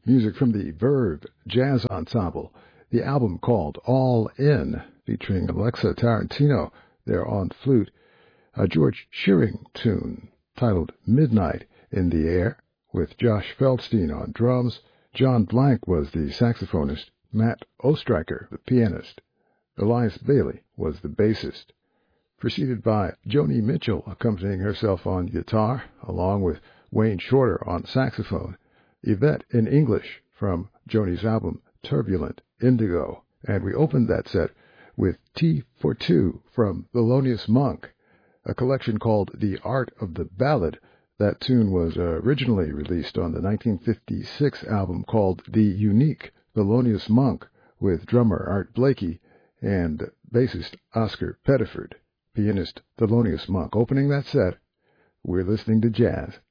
Music from the Verve Jazz Ensemble, the album called All In, featuring Alexa Tarantino there on flute, a George Shearing tune titled Midnight in the Air, with Josh Feldstein on drums. John Blank was the saxophonist, Matt Ostreicher the pianist, Elias Bailey was the bassist, preceded by Joni Mitchell accompanying herself on guitar, along with Wayne Shorter on saxophone, Yvette in English from Joni's album Turbulent Indigo, and we opened that set with Tea for Two from Thelonious Monk, a collection called The Art of the Ballad. That tune was originally released on the 1956 album called The Unique Thelonious Monk, with drummer Art Blakey and bassist Oscar Pettiford. Pianist Thelonious Monk opening that set. We're listening to jazz.